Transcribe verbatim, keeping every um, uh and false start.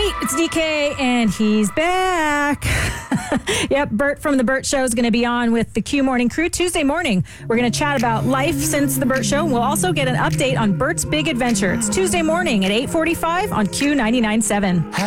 Hey, it's D K, and he's back. Yep, Bert from The Bert Show is going to be on with the Q Morning Crew Tuesday morning. We're going to chat about life since The Bert Show. We'll also get an update on Bert's big adventure. It's Tuesday morning at eight forty-five on Q ninety-nine point seven.